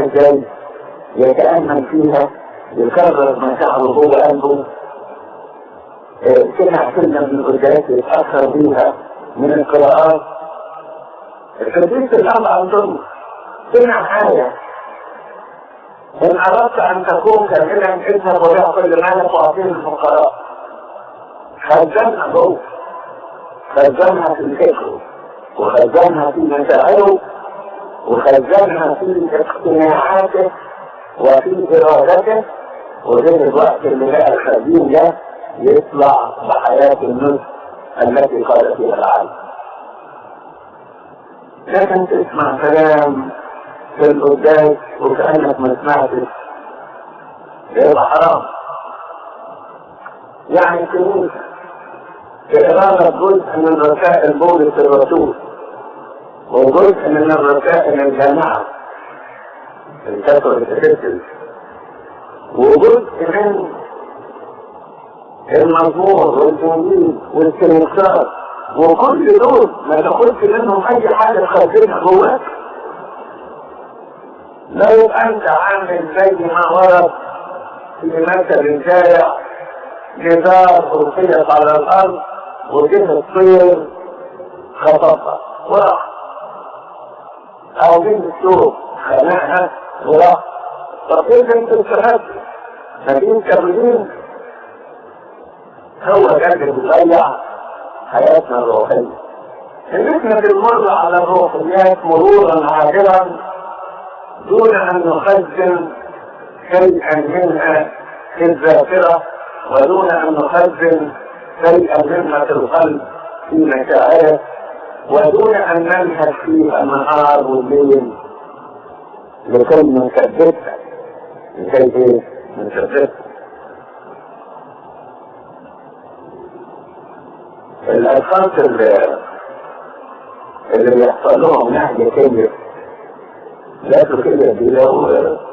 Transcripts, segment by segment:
ازاي؟ يتأمل فيها، يكرر مشاعره جوه قلبه، سمع كلمة من القدرات يتأثر بيها من القراءات. القديس الأب عندهم سمع آية: إن أردت أن تكون كاملا اذهب وبيع كل مالك وأعطيه الفقراء. خزنها جوه، خزنها في فكره، وخزنها في مشاعره، وخزنها في اقتناعاته وفي إرادته، وغير الوقت اللي بقى الخزين ده يطلع بحياة النصف التي قال فيها العالم. لكن تسمع كلام في القداس وكأنك ما سمعتش، يبقى حرام. يعني كنيسة إرادة جزء من رسائل بولس الرسول، وجزء من الرسائل الجامعة الكاثوليك، وجزء من المزمور والإنجيل والكنيسات، وكل دول ما تاخدش منهم أي حاجة خارجية جواك. لو أنت عامل زي ما ورد في مثل الجائع: جدار ألقيت على الأرض وجه الطير خطفها وراح، أو جه السوق خنقها وراح. طب إيه أنت استفدت؟ فدين كاملين هو ده اللي بيضيع حياتنا الروحية. إن إحنا بنمر على الروحيات مرورا عاجلا دون أن نخزن شيئا منها في الذاكرة، ودون أن نخزن شيئا منها في القلب في مشاعره، ودون أن ننهج فيها النهار والليل لكي نثبتها. لكي إيه؟ نثبتها. الأشخاص اللي بيحصل لهم نهج كبير، لا تكبر دي لو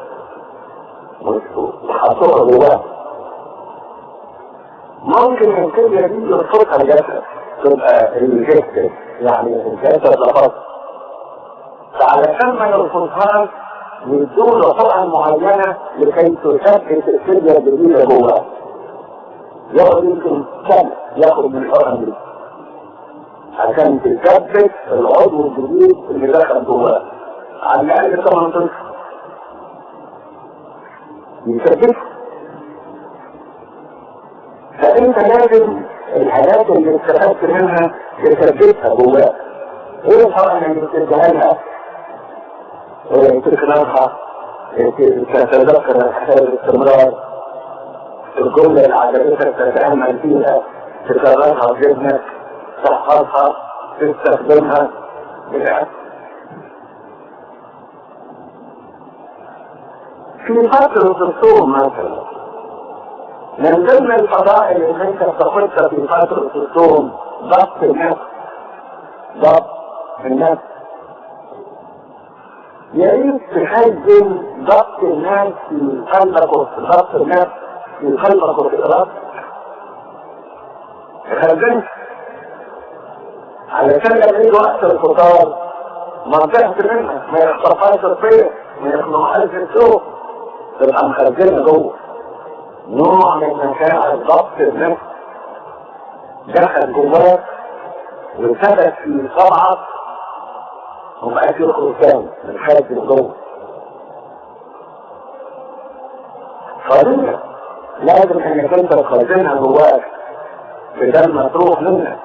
وحطوها جواه، ممكن الكبير دي يرفضها الجسد، تبقى الجسد يعني الجسد لفظ، فعلشان ما يرفضهاش يدوله طرقة معينة لكي تثبت الكبير الجديدة جواه. ياخد يمكن سنة ياخد من الحرة دي عشان تثبت العضو الجديد اللي دخل جواه، على الأقل 8 أشهر يثبته. فأنت لازم الحاجات اللي استفدت منها تثبتها جواه. ايه الحرة اللي بتديها لها؟ تكررها، تتذكر حساب الاستمرار، الجملة اللي عجبتك تتأمل فيها، تكررها في ذهنك، تحفظها، تستخدمها بالعكس. في فترة الصوم مثلا من ضمن الفضائل اللي انت بتاخدها في فترة الصوم ضبط النفس. ضبط النفس يا ريت تخزن ضبط النفس في قلبك، وضبط النفس في قلبك وفي ارادتك. خزنت علشان لما يجي وقت الفطار ما تضيعش منها، ما يخطفهاش الطير، ما يخنقهاش السوق، تبقى مخزنه جوه. نوع من مشاعر ضبط النفس دخل جواك وثبت في طبعك ومبقاش يخرج تاني من خارج جوه. فضيلة لازم انك انت تخزنها جواك بدل ما تروح منك.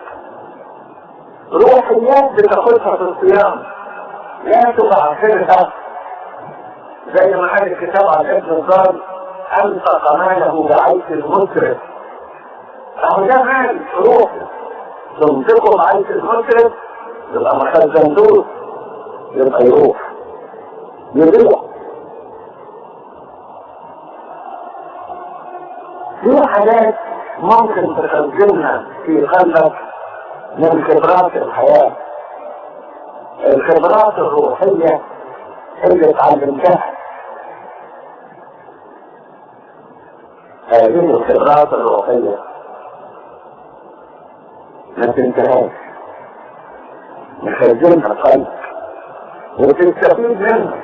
روحيات بتاخدها في الصيام لا تبعثرها، زي ما قال الكتاب على ابن الضال: انفق ماله بعيش المسرف. اهو ده مال روحي تنفقه بعيش المسرف، يبقى ما خزنتوش، يبقى يروح يضيع. في حاجات ممكن تخزنها في قلبك من خبرات الحياة، الخبرات الروحية اللي اتعلمتها. هذه الخبرات الروحية ما تنتهاش، نخزنها في قلبك وتستفيد منها.